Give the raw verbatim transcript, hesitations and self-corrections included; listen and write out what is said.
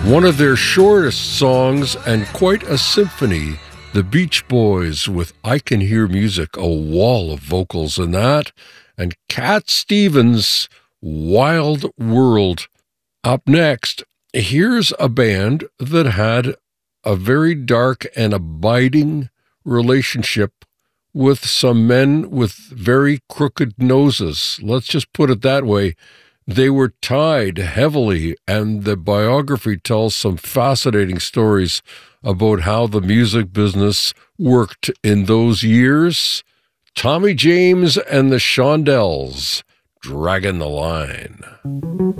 One of their shortest songs and quite a symphony, the Beach Boys with I Can Hear Music, a wall of vocals in that, and Cat Stevens' Wild World. Up next, here's a band that had a very dark and abiding relationship with some men with very crooked noses. Let's just put it that way. They were tied heavily, and the biography tells some fascinating stories about how the music business worked in those years. Tommy James and the Shondells, Dragging the Line.